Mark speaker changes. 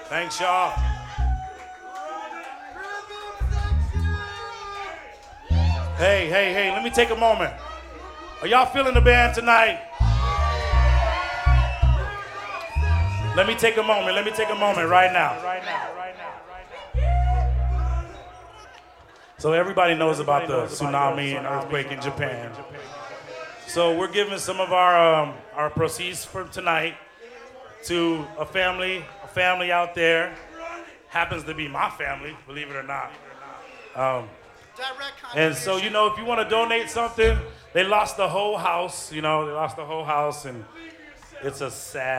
Speaker 1: Thanks, y'all. Hey, let me take a moment. Are y'all feeling the band tonight? Let me take a moment right now. So everybody knows about the tsunami and earthquake in Japan. So we're giving some of our proceeds from tonight to a family out there. Happens to be my family, believe it or not. And so, if you want to donate something, they lost the whole house, and it's a sad